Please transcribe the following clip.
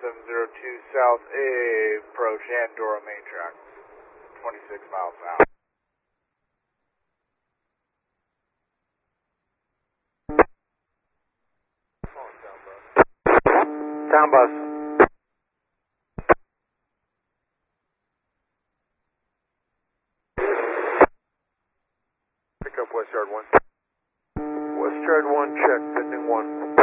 702 South A, approach Andorra main track, 26 miles an hour. Town bus. Pick up West Yard 1. West Yard 1, check, pending 1.